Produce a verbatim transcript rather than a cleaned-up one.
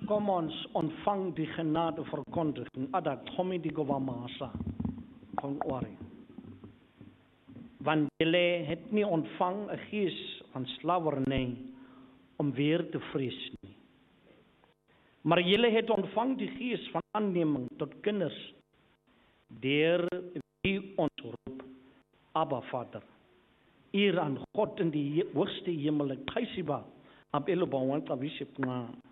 Kom ons ontvang die genade verkondiging. Ada Tommy die Gowamasa. Kon ori. Want julle het nie ontvang 'n gees van slawerny om weer te vrees nie. Maar julle het ontvang die gees van aanneming tot kinders, deur wie ons roep, Abba Vader. Eer aan God in die hoogste hemel, Kaisiba, ab elobawan kabiship na